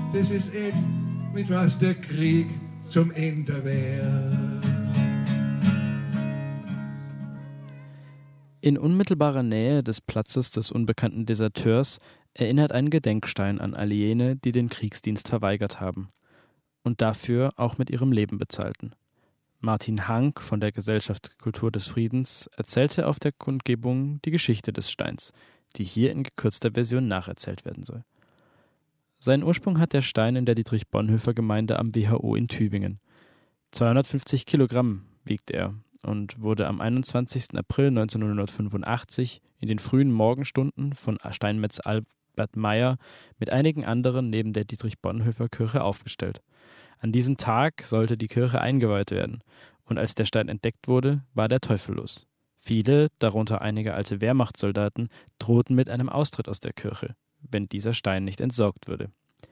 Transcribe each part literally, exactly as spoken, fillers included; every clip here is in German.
this is it, mit was der Krieg zum Ende wäre. In unmittelbarer Nähe des Platzes des unbekannten Deserteurs erinnert ein Gedenkstein an all jene, die den Kriegsdienst verweigert haben und dafür auch mit ihrem Leben bezahlten. Martin Hank von der Gesellschaft Kultur des Friedens erzählte auf der Kundgebung die Geschichte des Steins, die hier in gekürzter Version nacherzählt werden soll. Seinen Ursprung hat der Stein in der Dietrich-Bonhoeffer-Gemeinde am W H O in Tübingen. zweihundertfünfzig Kilogramm wiegt er und wurde am einundzwanzigsten April neunzehnhundertfünfundachtzig in den frühen Morgenstunden von Steinmetz Albert Meyer mit einigen anderen neben der Dietrich-Bonhoeffer-Kirche aufgestellt. An diesem Tag sollte die Kirche eingeweiht werden, und als der Stein entdeckt wurde, war der Teufel los. Viele, darunter einige alte Wehrmachtssoldaten, drohten mit einem Austritt aus der Kirche, wenn dieser Stein nicht entsorgt würde.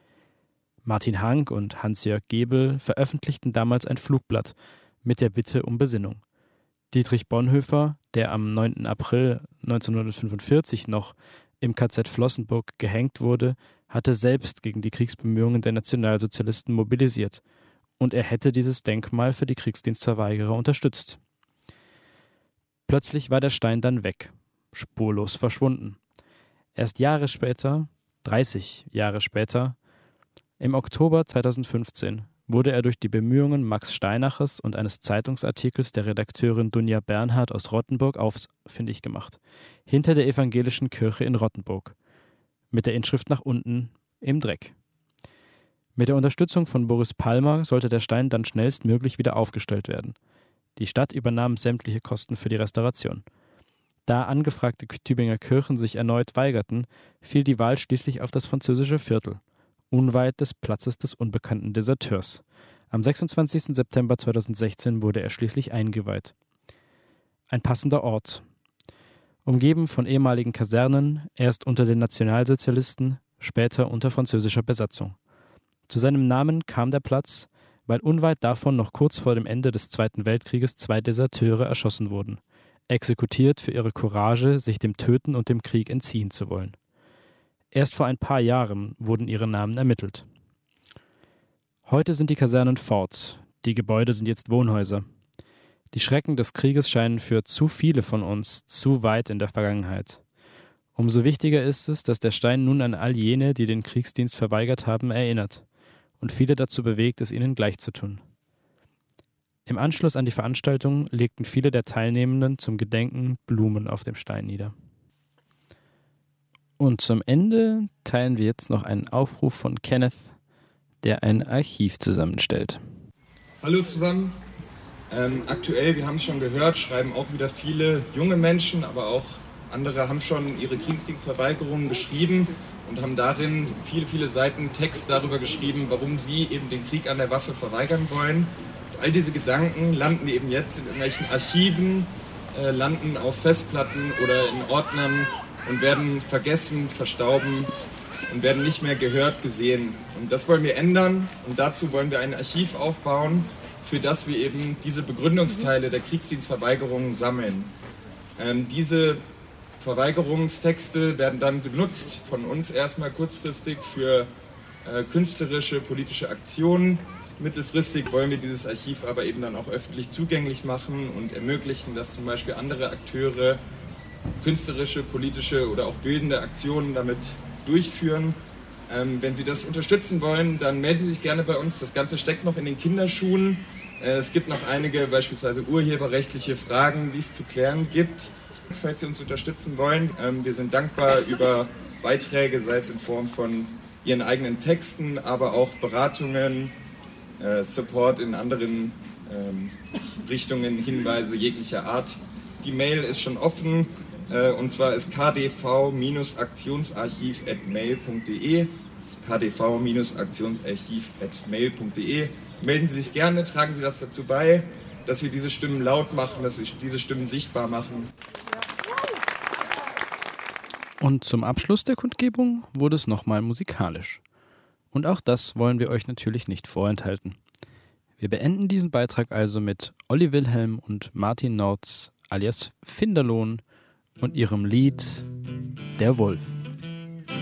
Martin Hank und Hans-Jörg Gebel veröffentlichten damals ein Flugblatt mit der Bitte um Besinnung. Dietrich Bonhoeffer, der am neunten April neunzehnhundertfünfundvierzig noch im K Z Flossenbürg gehängt wurde, hatte selbst gegen die Kriegsbemühungen der Nationalsozialisten mobilisiert, und er hätte dieses Denkmal für die Kriegsdienstverweigerer unterstützt. Plötzlich war der Stein dann weg, spurlos verschwunden. Erst Jahre später, dreißig Jahre später, im Oktober zweitausendfünfzehn, wurde er durch die Bemühungen Max Steinachers und eines Zeitungsartikels der Redakteurin Dunja Bernhard aus Rottenburg ausfindig gemacht, hinter der evangelischen Kirche in Rottenburg, mit der Inschrift nach unten im Dreck. Mit der Unterstützung von Boris Palmer sollte der Stein dann schnellstmöglich wieder aufgestellt werden. Die Stadt übernahm sämtliche Kosten für die Restauration. Da angefragte Tübinger Kirchen sich erneut weigerten, fiel die Wahl schließlich auf das französische Viertel, unweit des Platzes des unbekannten Deserteurs. Am sechsundzwanzigsten September zweitausendsechzehn wurde er schließlich eingeweiht. Ein passender Ort. Umgeben von ehemaligen Kasernen, erst unter den Nationalsozialisten, später unter französischer Besatzung. Zu seinem Namen kam der Platz, weil unweit davon noch kurz vor dem Ende des Zweiten Weltkrieges zwei Deserteure erschossen wurden, exekutiert für ihre Courage, sich dem Töten und dem Krieg entziehen zu wollen. Erst vor ein paar Jahren wurden ihre Namen ermittelt. Heute sind die Kasernen fort, die Gebäude sind jetzt Wohnhäuser. Die Schrecken des Krieges scheinen für zu viele von uns zu weit in der Vergangenheit. Umso wichtiger ist es, dass der Stein nun an all jene, die den Kriegsdienst verweigert haben, erinnert und viele dazu bewegt, es ihnen gleich zu tun. Im Anschluss an die Veranstaltung legten viele der Teilnehmenden zum Gedenken Blumen auf dem Stein nieder. Und zum Ende teilen wir jetzt noch einen Aufruf von Kenneth, der ein Archiv zusammenstellt. Hallo zusammen. Ähm, aktuell, wir haben es schon gehört, schreiben auch wieder viele junge Menschen, aber auch andere haben schon ihre Kriegsdienstverweigerungen geschrieben und haben darin viele, viele Seiten Text darüber geschrieben, warum sie eben den Krieg an der Waffe verweigern wollen. Und all diese Gedanken landen eben jetzt in irgendwelchen Archiven, äh, landen auf Festplatten oder in Ordnern und werden vergessen, verstauben und werden nicht mehr gehört, gesehen. Und das wollen wir ändern, und dazu wollen wir ein Archiv aufbauen, für das wir eben diese Begründungsteile der Kriegsdienstverweigerungen sammeln. Ähm, diese Verweigerungstexte werden dann genutzt von uns erstmal kurzfristig für äh, künstlerische, politische Aktionen. Mittelfristig wollen wir dieses Archiv aber eben dann auch öffentlich zugänglich machen und ermöglichen, dass zum Beispiel andere Akteure künstlerische, politische oder auch bildende Aktionen damit durchführen. Ähm, wenn Sie das unterstützen wollen, dann melden Sie sich gerne bei uns. Das Ganze steckt noch in den Kinderschuhen. Äh, es gibt noch einige beispielsweise urheberrechtliche Fragen, die es zu klären gibt. Falls Sie uns unterstützen wollen, ähm, wir sind dankbar über Beiträge, sei es in Form von Ihren eigenen Texten, aber auch Beratungen, äh, Support in anderen ähm, Richtungen, Hinweise jeglicher Art. Die Mail ist schon offen. Und zwar ist k d v aktionsarchiv at mail punkt de, k d v aktionsarchiv at mail punkt de. Melden Sie sich gerne, tragen Sie was dazu bei, dass wir diese Stimmen laut machen, dass wir diese Stimmen sichtbar machen. Und zum Abschluss der Kundgebung wurde es nochmal musikalisch. Und auch das wollen wir euch natürlich nicht vorenthalten. Wir beenden diesen Beitrag also mit Olli Wilhelm und Martin Nortz alias Finderlohn und ihrem Lied Der Wolf.